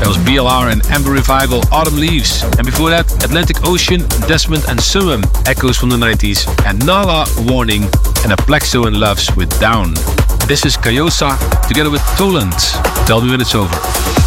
was BLR and Amber Revival, Autumn Leaves. And before that, Atlantic Ocean, Desmond and Summum, Echoes from the 90s. And Nala, Warning, and Aplexo and Loves with Down. This is Kayosa together with Toland. Tell me when it's over.